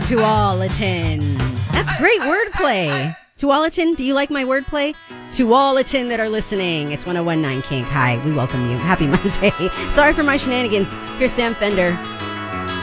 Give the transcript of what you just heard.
Tualatin. That's great wordplay. Tualatin, do you like my wordplay? Tualatin that are listening. It's 1019 Kink. Hi, we welcome you. Happy Monday. Sorry for my shenanigans. Here's Sam Fender.